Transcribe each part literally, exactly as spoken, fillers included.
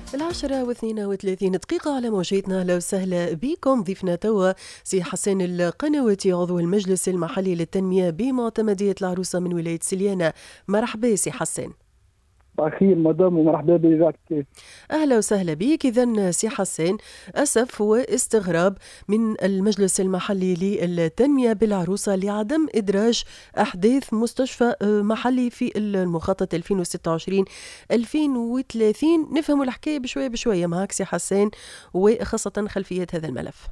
العاشرة واثنين وثلاثين دقيقة على موجتنا. أهلا وسهلا بكم. ضيفنا توا سي حسان القنواتي عضو المجلس المحلي للتنمية بمعتمدية العروسة من ولاية سليانة. مرحبا سي حسان. أخير مدام ومرحبا بك. كيف؟ أهلا وسهلا بك. إذن سي حسان، أسف واستغراب من المجلس المحلي للتنمية بالعروسة لعدم إدراج أحداث مستشفى محلي في المخطط ألفين وستة وعشرين ألفين وثلاثين. نفهم الحكاية بشوية بشوية معك سي حسان، وخاصة خلفية هذا الملف.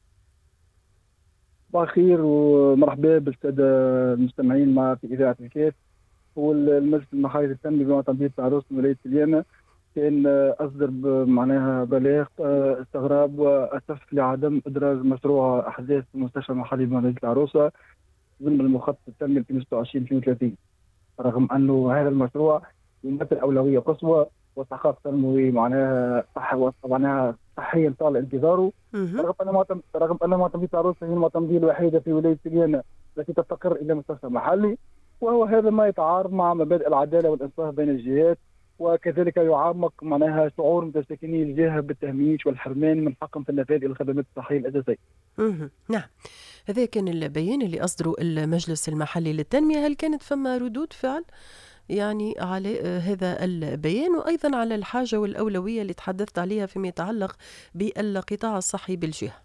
أخير ومرحبا بالسادة المستمعين مع في إذاعة الكيف. هو المجلس المحلي للتنمية بمعتمدية العروسة من ولاية سليانة كان أصدر معناها بلاغ استغراب وأسف لعدم إدراج مشروع أحداث المستشفى المحلي بمعتمدية العروسة ضمن المخطط التنمية ألفين وستة وعشرين ألفين وثلاثين، رغم أنه هذا المشروع يمثل أولوية قصوى واستحقاق تنموي معناها صح معناها صحيا طال انتظاره. رغم أن معتمد رغم أن معتمدية العروسة هي المعتمدية الوحيدة في ولاية سليانة التي تفتقر إلى مستشفى محلي، وهو هذا ما يتعارض مع مبادئ العدالة والإنصاف بين الجهات، وكذلك يعمق معناها شعور متساكني الجهة بالتهميش والحرمان من حقهم في النفاذ إلى الخدمات الصحية الأساسية. نعم، هذا كان البيان اللي أصدره المجلس المحلي للتنمية. هل كانت فما ردود فعل يعني على هذا البيان، وأيضا على الحاجة والأولوية اللي تحدثت عليها فيما يتعلق بالقطاع الصحي بالجهة؟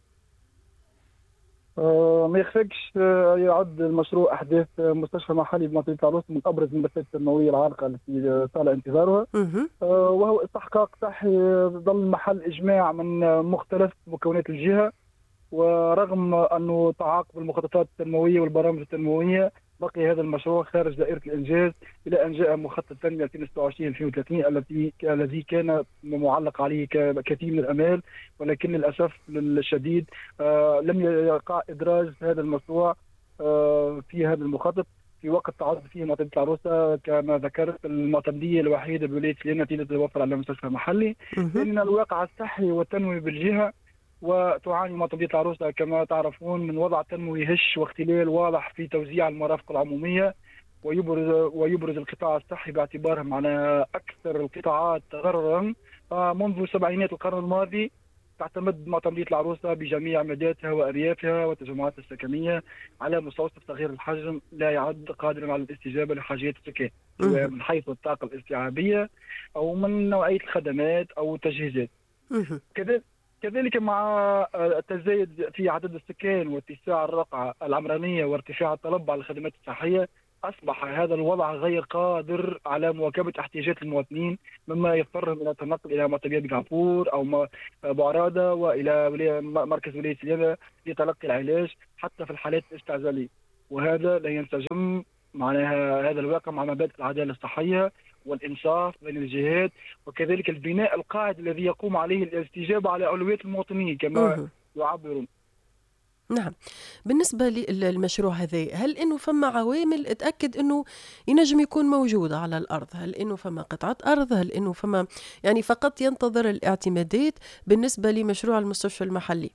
آه ما يخفقش آه يعد المشروع أحداث مستشفى محلي بمنطقة العروس من أبرز الملفات التنموية العالقة التي طال انتظارها، آه وهو استحقاق صحي ظل محل إجماع من مختلف مكونات الجهة. ورغم أنه تعاقب المخططات التنموية والبرامج التنموية، بقي هذا المشروع خارج دائرة الإنجاز إلى أن جاء مخطط التنمية ألفين وستة وعشرين ألفين وثلاثين التي الذي كان معلق عليه كثير من الأمال، ولكن للأسف الشديد آه لم يقع إدراج هذا المشروع آه في هذا المخطط في وقت تعرض فيه معتمدية العروسة كما ذكرت المعتمدية الوحيدة بولاية سليانة التي تتوفر على مستشفى محلي، لأن الواقع الصحي والتنموي بالجهة وتعاني معتمدية العروسة كما تعرفون من وضع تنموي هش واختلال واضح في توزيع المرافق العمومية، ويبرز ويبرز القطاع الصحي باعتباره معنا أكثر القطاعات تضررا. منذ سبعينات القرن الماضي تعتمد معتمدية العروسة بجميع مداتها وأريافها وتجمعاتها السكنية على مستوصف صغير الحجم لا يعد قادرا على الاستجابة لحاجيات السكان، سواء من حيث الطاقة الاستيعابية أو من نوعية الخدمات أو التجهيزات. كذلك كذلك مع التزايد في عدد السكان واتساع الرقعة العمرانية وارتفاع الطلب على الخدمات الصحية، أصبح هذا الوضع غير قادر على مواكبة احتياجات المواطنين، مما يضطرهم إلى التنقل إلى معتمدية بكافور أو بعرادة وإلى مركز ولاية سليانة لتلقي العلاج حتى في الحالات الاستعجالية، وهذا لا ينسجم معناها هذا الواقع مع مبادئ العدالة الصحية والإنصاف بين الجهات، وكذلك البناء القاعد الذي يقوم عليه الاستجابة على أولويات المواطنين كما يعبرون. نعم، بالنسبة للمشروع هذا، هل إنه فما عوامل اتأكد إنه ينجم يكون موجود على الأرض؟ هل إنه فما قطعة أرض؟ هل إنه فما يعني فقط ينتظر الاعتمادات بالنسبة لمشروع المستشفى المحلي؟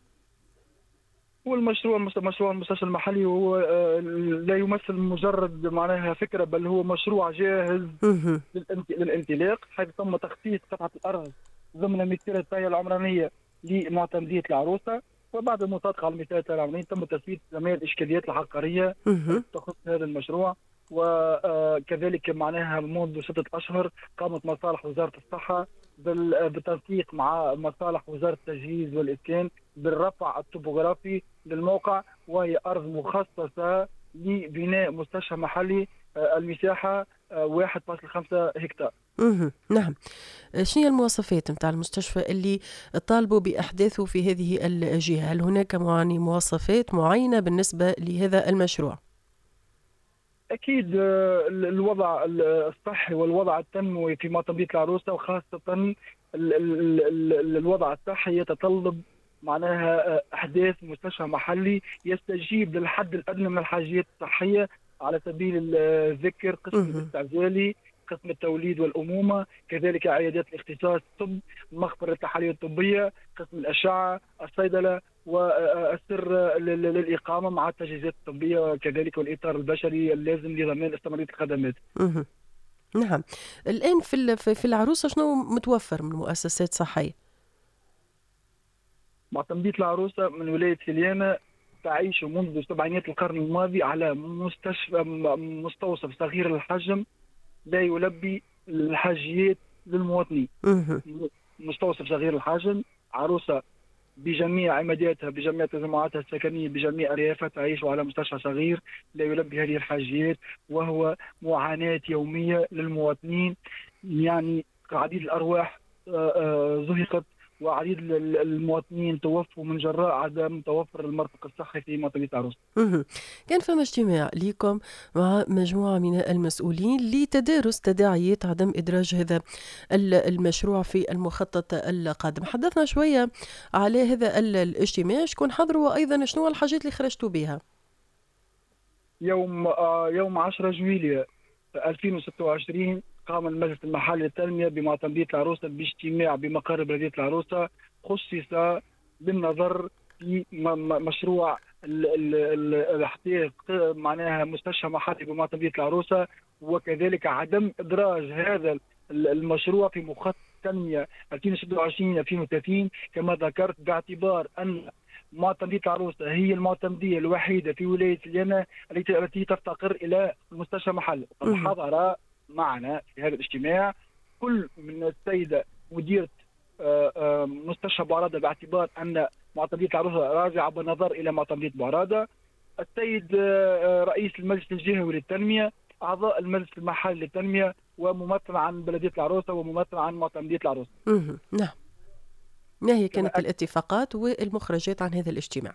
هو المشروع مشروع المستشفى المحلي هو لا يمثل مجرد معناها فكرة، بل هو مشروع جاهز للانطلاق، حيث تم تخصيص قطعة الأرض ضمن مثيرة الطاية العمرانية لمعتمدية العروسة، وبعد المصادقة على المثيرة الطاية العمرانية تم تثبيت جميع الإشكاليات العقارية تخص هذا المشروع. وكذلك معناها منذ ستة أشهر قامت مصالح وزارة الصحة بالتنسيق مع مصالح وزارة التجهيز والإسكان بالرفع الطبوغرافي للموقع، وهي أرض مخصصة لبناء مستشفى محلي المساحة واحد فاصلة خمسة هكتار. نعم، شنو هي المواصفات نتاع المستشفى اللي طالبوا بأحداثه في هذه الجهة؟ هل هناك يعني مواصفات معينة بالنسبة لهذا المشروع؟ أكيد الوضع الصحي والوضع التنموي في معتمدية العروسة، وخاصة الوضع الصحي يتطلب معناها أحداث مستشفى محلي يستجيب للحد الأدنى من الحاجيات الصحية، على سبيل الذكر قسم الاستعجالي، قسم التوليد والأمومة، كذلك عيادات الاختصاص الطب، مخبر التحاليل الطبية، قسم الأشعة، الصيدلة، والسر للإقامة مع التجهيزات الطبية، وكذلك والإطار البشري اللازم لضمان استمرارية الخدمات. نعم. الآن في في العروسة شنو متوفر من مؤسسات صحية؟ معتمدية العروسة من ولاية سليانة تعيش منذ سبعينيات القرن الماضي على مستشفى مستوصف صغير الحجم لا يلبي الحاجيات للمواطنين. مستوصف صغير الحجم، عروسة بجميع عماداتها، بجميع تجمعاتها السكنية، بجميع أريافها تعيش على مستشفى صغير لا يلبي هذه الحاجيات، وهو معاناة يومية للمواطنين. يعني عديد الأرواح زهقت، وعديد المواطنين توفوا من جراء عدم توفر المرفق الصحي في منطقة عروس. كان فما اجتماع لكم مع مجموعة من المسؤولين لتدارس تداعيات عدم إدراج هذا المشروع في المخطط القادم. حدثنا شوية على هذا الاجتماع، شكون حضروا وأيضا شنو الحاجات اللي خرجتوا بها؟ يوم يوم عشرة جويلية ألفين وستة وعشرين قام المجلس المحلي للتنمية بمعتمدية العروسة باجتماع بمقر بلدية العروسة خصص بالنظر في مشروع الاحتياج معناها مستشفى محلي بمعتمدية العروسة، وكذلك عدم إدراج هذا المشروع في مخطط التنمية ألفين وستة وعشرين ألفين وثلاثين كما ذكرت، باعتبار أن معتمدية العروسة هي المعتمدية الوحيدة في ولاية سليانة التي تفتقر إلى المستشفى محلي. حضر معنا في هذا الاجتماع كل من السيدة مديرة مستشفى بعرادة، باعتبار أن معتمدية العروسة راجعة بالنظر إلى معتمدية بعرادة، السيد رئيس المجلس الجهوي للتنمية، أعضاء المجلس المحلي للتنمية، وممثل عن بلدية العروسة وممثل عن معتمدية العروسة. نعم. ما هي كانت الاتفاقات والمخرجات عن هذا الاجتماع؟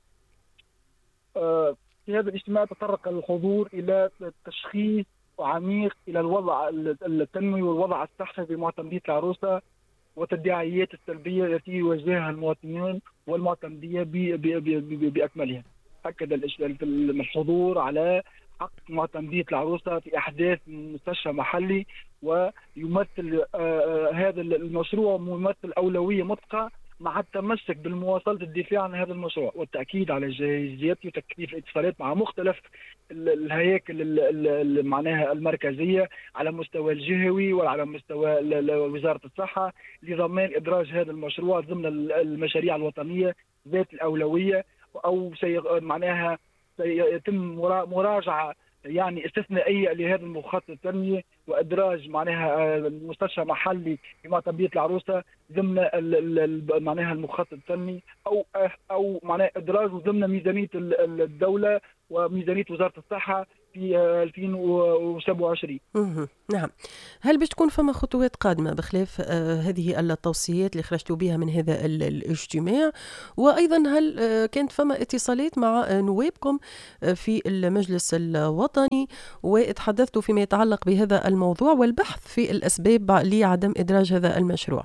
في هذا الاجتماع تطرق الحضور إلى تشخيص عميق إلى الوضع التنموي والوضع الصحي بمعتمدية العروسة والتداعيات السلبية التي يواجهها المواطنين والمعتمدية بأكملها. أكد الحضور على حق معتمدية العروسة في إحداث مستشفى محلي، ويمثل هذا المشروع ممثل أولوية مطلقة مع التمسك بالمواصلة الدفاع عن هذا المشروع والتأكيد على جاهزيته وتكثيف الاتصالات مع مختلف الهياكل معناها المركزية على مستوى الجهوي وعلى مستوى وزارة الصحة لضمان إدراج هذا المشروع ضمن المشاريع الوطنية ذات الأولوية، أو معناها سيتم مراجعة يعني استثنائية لهذا المخطط التنمية وإدراج معناها المستشفى محلي بمعتمدية العروسة ضمن معناها المخطط التنمي، أو أو معناها إدراجه ضمن ميزانية الدولة وميزانية وزارة الصحة في ألفين وسبعة وعشرين. نعم. هل باش تكون فما خطوات قادمة بخلاف آه هذه التوصيات اللي خرجتوا بها من هذا الاجتماع؟ وأيضا هل آه كانت فما اتصالات مع آه نوابكم آه في المجلس الوطني وتحدثتوا فيما يتعلق بهذا الموضوع والبحث في الأسباب لعدم إدراج هذا المشروع؟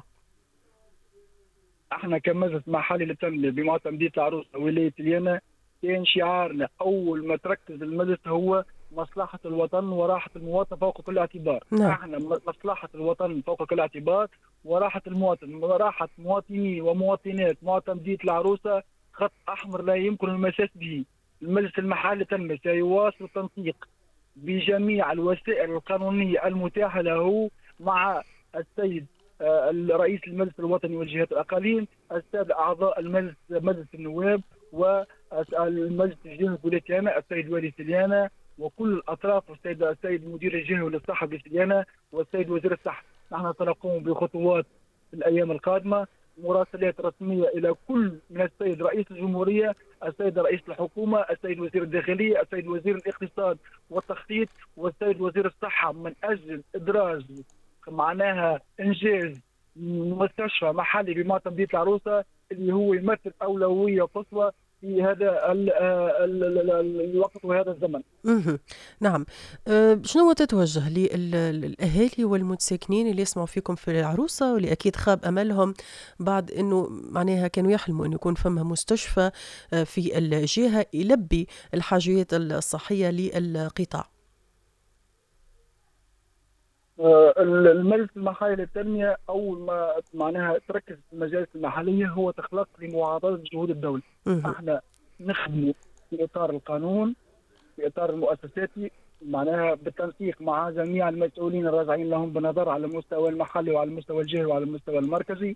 احنا كمجلس محلي للتنمية بمعتمدية العروسة ولاية سليانة كان شعارنا أول ما تركز المجلس هو مصلحة الوطن وراحة المواطن فوق كل اعتبار. نعم. احنا مصلحة الوطن فوق كل اعتبار وراحة المواطن، وراحة مواطنين ومواطنات معتمدية العروسة خط أحمر لا يمكن المساس به. المجلس المحلي للتنمية سيواصل التنسيق بجميع الوسائل القانونية المتاحة له مع السيد رئيس المجلس الوطني والجهات الأقاليم، السادة أعضاء المجلس مجلس النواب والمجلس الجهوي بسليانة، السيد والي سليانة وكل الأطراف، والسيد السيد المدير الجهوي للصحة بسليانة والسيد وزير الصحة. نحن سنقوم بخطوات في الأيام القادمة، مراسلات رسمية إلى كل من السيد رئيس الجمهورية، السيد رئيس الحكومة، السيد وزير الداخلية، السيد وزير الاقتصاد والتخطيط، والسيد وزير الصحة من أجل إدراج معناها إنجاز مستشفى محلي بمعتمدية العروسة اللي هو يمثل أولوية قصوى في هذا ال ال ال الوقت وهذا الزمن. نعم. أه شنو تتوجه للأهالي والمتساكنين اللي يسمعوا فيكم في العروسة واللي أكيد خاب أملهم بعد أنه معناها كانوا يحلموا أن يكون فما مستشفى في الجهة يلبي الحاجيات الصحية للقطاع؟ المجلس المحلي للتنمية أول ما معناها تركز المجالس المحلية هو تخلق لمعارضة جهود الدولة. احنا نخدم في إطار القانون، في إطار المؤسساتي، معناها بالتنسيق مع جميع المسؤولين الراجعين لهم بنظر على المستوى المحلي وعلى المستوى الجهوي وعلى المستوى المركزي.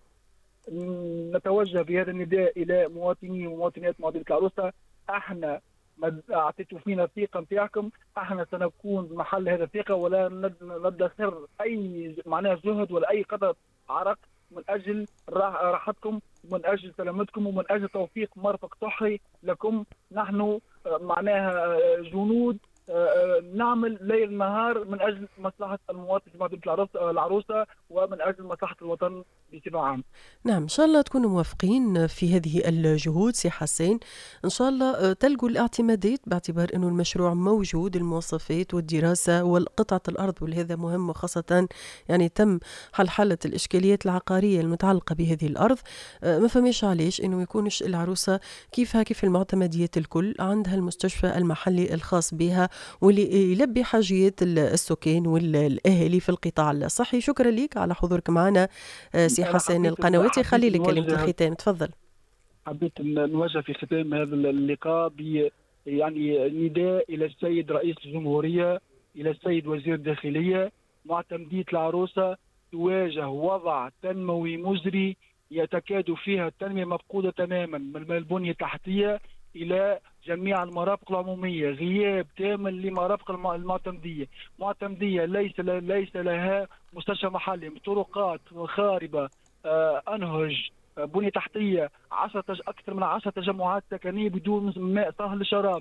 نتوجه بهذا النداء الى مواطني ومواطنات مدينه العروسه، احنا ما اعطيتوا فينا الثقه نتاعكم، احنا سنكون محل هذا الثقه ولا ندخر اي معناها جهد ولا اي قطره عرق من اجل راحتكم ومن اجل سلامتكم ومن اجل توفيق مرفق صحي لكم. نحن معناها جنود نعمل ليل نهار من اجل مصلحه المواطن في مدينه العروسه ومن اجل مصلحه الوطن بصفه عامه. نعم، ان شاء الله تكونوا موافقين في هذه الجهود سي حسين. ان شاء الله تلقوا الاعتمادات باعتبار انه المشروع موجود، المواصفات والدراسه والقطعه الارض، وهذا مهم، وخاصه يعني تم حل حاله الاشكاليات العقاريه المتعلقه بهذه الارض. ما فهمش علاش انه ما يكونش العروسه كيفها كيف المعتمديات الكل عندها المستشفى المحلي الخاص بها واللي يلبي حاجيات السكان والاهالي في القطاع الصحي. شكرا لك على حضورك معنا سي حسين القنواتي. خلي لك كلمه الختام، تفضل. حبيت نوجه في ختام هذا اللقاء ب يعني نداء الى السيد رئيس الجمهوريه، الى السيد وزير الداخليه. معتمديه العروسه تواجه وضع تنموي مزري يتكاد فيها التنميه مفقوده تماما من البنيه التحتيه الى جميع المرافق العموميه، غياب تام لمرافق المعتمديه، معتمديه ليس ليس لها مستشفى محلي، طرقات خاربه، آه انهج، آه بنيه تحتيه، عشرة اكثر من عشرة تجمعات سكنيه بدون ماء سهل للشراب.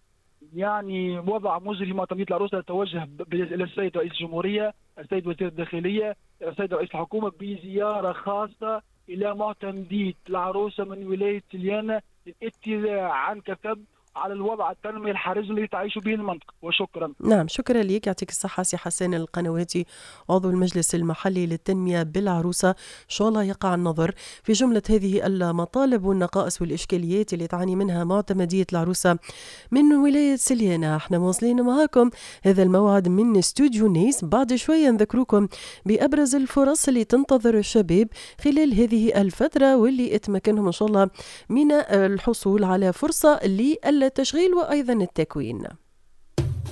يعني وضع مزري. معتمديه العروسه توجه الى السيد رئيس الجمهوريه، السيد وزير الداخليه، السيد رئيس الحكومه بزياره خاصه الى معتمديه العروسه من ولايه سليانه للاطلاع عن كثب على الوضع التنموي الحرج الذي تعيش به المنطقه. وشكرا. نعم، شكرا لك، يعطيك الصحه سي حسين القنواتي، عضو المجلس المحلي للتنميه بالعروسه. ان شاء الله يقع النظر في جمله هذه المطالب والنقائص والاشكاليات اللي تعاني منها معتمديه العروسه من ولايه سليانه. احنا مواصلين معاكم هذا الموعد من استوديو نيس. بعد شويه نذكركم بابرز الفرص اللي تنتظر الشباب خلال هذه الفتره واللي اتمكنهم ان شاء الله من الحصول على فرصه للتشغيل وايضا التكوين.